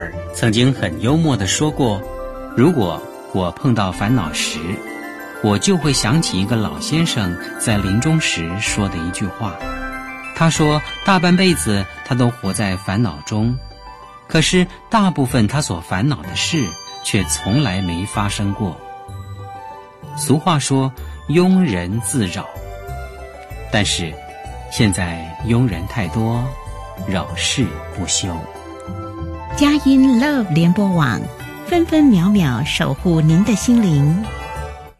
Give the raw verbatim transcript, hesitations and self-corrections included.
曾经很幽默地说过，如果我碰到烦恼时，我就会想起一个老先生在临终时说的一句话。他说大半辈子他都活在烦恼中，可是大部分他所烦恼的事却从来没发生过。俗话说庸人自扰，但是现在庸人太多，扰事不休。 佳音 Love 联播网，分分秒秒守护您的心灵。